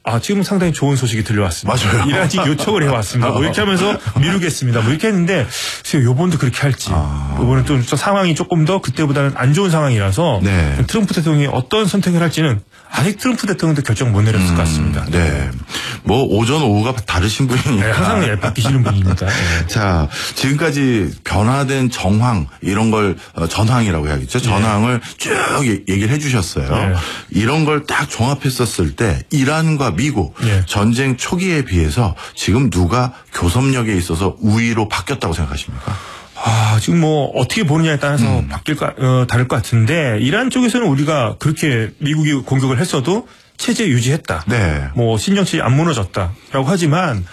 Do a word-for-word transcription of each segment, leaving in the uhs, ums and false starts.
아, 지금 상당히 좋은 소식이 들려왔습니다. 맞아요. 이란이 요청을 해왔습니다. 뭐 이렇게 하면서 미루겠습니다. 뭐 이렇게 했는데, 글쎄요, 요번도 그렇게 할지. 아. 요번은 또 상황이 조금 더 그때보다는 안 좋은 상황이라서, 네. 트럼프 대통령이 어떤 선택을 할지는 아직 트럼프 대통령도 결정 못 내렸을 음, 것 같습니다. 네. 뭐, 오전, 오후가 다르신 분이니까. 네, 항상 네, 바뀌시는 분입니다. 네. 자, 지금까지 변화된 정황, 이런 걸 전황이라고 해야겠죠. 전황을 네. 쭉 얘기를 해 주셨어요. 네. 이런 걸 딱 종합했었을 때, 이란과 미국, 네. 전쟁 초기에 비해서 지금 누가 교섭력에 있어서 우위로 바뀌었다고 생각하십니까? 아, 지금 뭐, 어떻게 보느냐에 따라서 음. 바뀔 까, 어, 다를 것 같은데, 이란 쪽에서는 우리가 그렇게 미국이 공격을 했어도 체제 유지했다. 네. 뭐, 신정치 안 무너졌다라고 하지만,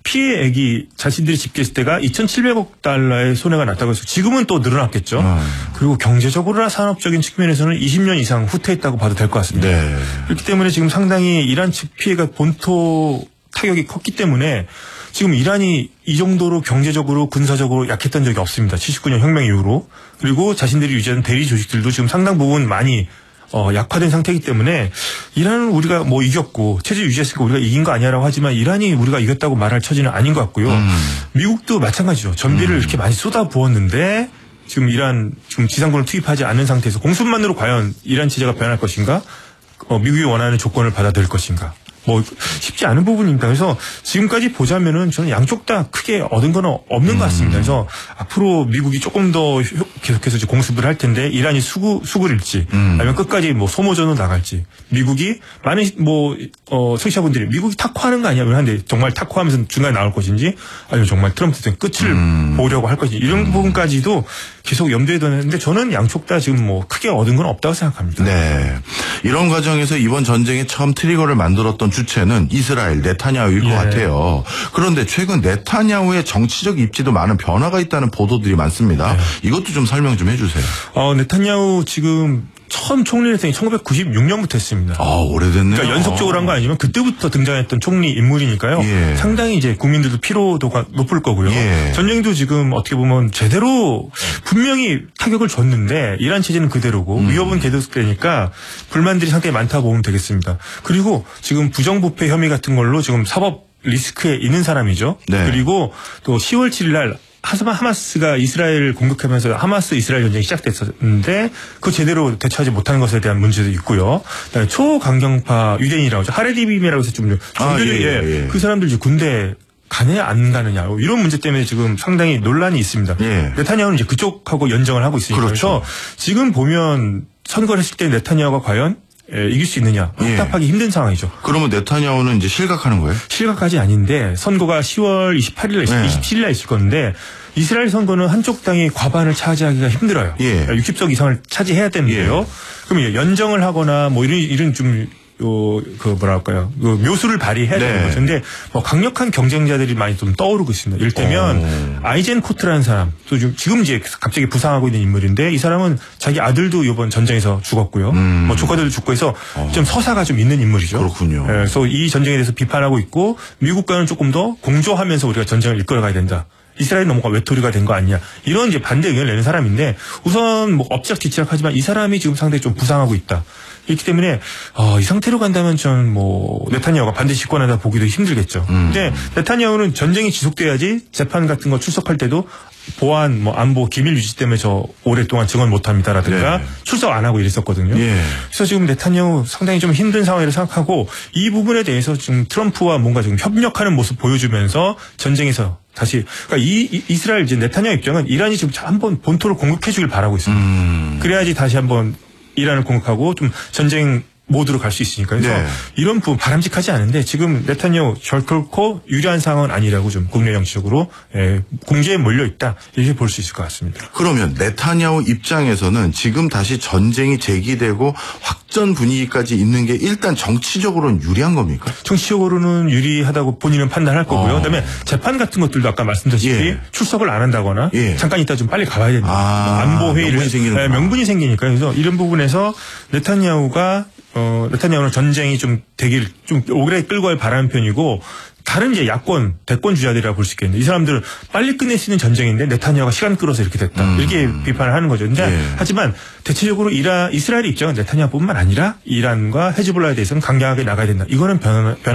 피해액이 자신들이 집계했을 때가 이천칠백억 달러의 손해가 났다고 해서 지금은 또 늘어났겠죠. 음. 그리고 경제적으로나 산업적인 측면에서는 이십 년 이상 후퇴했다고 봐도 될 것 같습니다. 네. 그렇기 때문에 지금 상당히 이란 측 피해가 본토 타격이 컸기 때문에 지금 이란이 이 정도로 경제적으로 군사적으로 약했던 적이 없습니다. 칠십구 년 혁명 이후로. 그리고 자신들이 유지하는 대리 조직들도 지금 상당 부분 많이 어, 약화된 상태이기 때문에 이란은 우리가 뭐 이겼고 체제 유지했으니까 우리가 이긴 거 아니야라고 하지만 이란이 우리가 이겼다고 말할 처지는 아닌 것 같고요. 음. 미국도 마찬가지죠. 전비를 음. 이렇게 많이 쏟아부었는데 지금 이란 지금 지상군을 투입하지 않은 상태에서 공습만으로 과연 이란 체제가 변할 것인가? 어, 미국이 원하는 조건을 받아들일 것인가? 뭐 쉽지 않은 부분입니다. 그래서 지금까지 보자면은 저는 양쪽 다 크게 얻은 건 없는 것 같습니다. 그래서 앞으로 미국이 조금 더 계속해서 이제 공습을 할 텐데 이란이 수구 수구릴지 음. 아니면 끝까지 뭐 소모전으로 나갈지 미국이 많은 뭐 어, 청취자분들이 미국이 탁구하는 거 아니야? 하는데 정말 탁구하면서 중간에 나올 것인지 아니면 정말 트럼프 대통령 끝을 음. 보려고 할 것인지 이런 음. 부분까지도 계속 염두에 두는데 저는 양쪽 다 지금 뭐 크게 얻은 건 없다고 생각합니다. 네, 이런 과정에서 이번 전쟁에 처음 트리거를 만들었던 주체는 이스라엘 네타냐후일 예. 것 같아요. 그런데 최근 네타냐후의 정치적 입지도 많은 변화가 있다는 보도들이 많습니다. 예. 이것도 좀 설명 좀 해주세요. 어, 네타냐후 지금 처음 총리를 했더니 천구백구십육 년부터 했습니다. 아, 오래됐네요. 그러니까 연속적으로 한 거 아니지만 그때부터 등장했던 총리 인물이니까요. 예. 상당히 이제 국민들도 피로도가 높을 거고요. 예. 전쟁도 지금 어떻게 보면 제대로 분명히 타격을 줬는데 이란 체제는 그대로고 음. 위협은 계속되니까 불만들이 상당히 많다고 보면 되겠습니다. 그리고 지금 부정부패 혐의 같은 걸로 지금 사법 리스크에 있는 사람이죠. 네. 그리고 또 시월 칠일 날 하마스가 이스라엘을 공격하면서 하마스 이스라엘 전쟁이 시작됐었는데 그 제대로 대처하지 못하는 것에 대한 문제도 있고요. 그다음에 초강경파 유대인이라고 하죠. 하레디빔이라고 해서 좀 아, 예, 예, 예. 그 사람들 이제 군대 가느냐 안 가느냐 이런 문제 때문에 지금 상당히 논란이 있습니다. 예. 네타냐후는 이제 그쪽하고 연정을 하고 있으니까 그렇죠. 그래서 지금 보면 선거를 했을 때 네타냐후가 과연 예, 이길 수 있느냐 확답하기 예. 힘든 상황이죠. 그러면 네타냐후는 이제 실각하는 거예요? 실각까지 아닌데 선거가 시월 이십팔일 날, 예. 이십칠일 날 있을 건데 이스라엘 선거는 한쪽 당이 과반을 차지하기가 힘들어요. 예. 육십 석 이상을 차지해야 되는데요. 예. 그럼 연정을 하거나 뭐 이런 이런 좀 요, 그 뭐랄까요. 그 묘수를 발휘해야 네. 되는 거죠. 근데 뭐 강력한 경쟁자들이 많이 좀 떠오르고 있습니다. 이를테면 오. 아이젠 코트라는 사람. 또 지금 이제 갑자기 부상하고 있는 인물인데 이 사람은 자기 아들도 이번 전쟁에서 죽었고요. 음. 뭐 조카들도 죽고 해서 어. 좀 서사가 좀 있는 인물이죠. 그렇군요. 네, 그래서 이 전쟁에 대해서 비판하고 있고 미국과는 조금 더 공조하면서 우리가 전쟁을 이끌어가야 된다. 이스라엘 넘어가 외톨이가 된 거 아니냐. 이런 이제 반대 의견을 내는 사람인데 우선 뭐 엎치락뒤치락 하지만 이 사람이 지금 상당히 좀 부상하고 있다. 그렇기 때문에 어, 이 상태로 간다면 전 뭐 네타냐후가 반드시 집권하다 보기도 힘들겠죠. 음. 근데 네타냐후는 전쟁이 지속돼야지 재판 같은 거 출석할 때도 보안, 뭐 안보, 기밀 유지 때문에 저 오랫동안 증언 못합니다라든가 네. 출석 안 하고 이랬었거든요. 예. 그래서 지금 네타냐후 상당히 좀 힘든 상황이라고 생각하고 이 부분에 대해서 지금 트럼프와 뭔가 좀 협력하는 모습 보여주면서 전쟁에서 다시 그러니까 이 이스라엘 이제 네타냐후 입장은 이란이 지금 한번 본토를 공격해주길 바라고 있습니다. 음. 그래야지 다시 한번 이란을 공격하고 좀 전쟁 모드로 갈 수 있으니까. 그래서 네. 이런 부분 바람직하지 않은데 지금 네타냐후 결코 유리한 상황은 아니라고 좀 국내 정치적으로 예, 공제에 몰려 있다 이렇게 볼 수 있을 것 같습니다. 그러면 네타냐후 입장에서는 지금 다시 전쟁이 제기되고 확전 분위기까지 있는 게 일단 정치적으로는 유리한 겁니까? 정치적으로는 유리하다고 본인은 판단할 거고요. 어. 그다음에 재판 같은 것들도 아까 말씀드렸다시피 예. 출석을 안 한다거나 예. 잠깐 있다 좀 빨리 가봐야 됩니다. 아, 안보 회의를 명분이, 네, 명분이 생기니까 그래서 이런 부분에서 네타냐후가 어, 네타냐후는 전쟁이 좀 되길 좀 오래 끌고 갈 바라는 편이고 다른 이제 야권, 대권 주자들이라 볼 수 있겠는데 이 사람들은 빨리 끝낼 수 있는 전쟁인데 네타냐후가 시간 끌어서 이렇게 됐다. 음. 이렇게 비판을 하는 거죠. 근데 예. 하지만 대체적으로 이라, 이스라엘의 입장은 네타냐후뿐만 아니라 이란과 헤즈볼라에 대해서는 강경하게 나가야 된다. 이거는 변, 변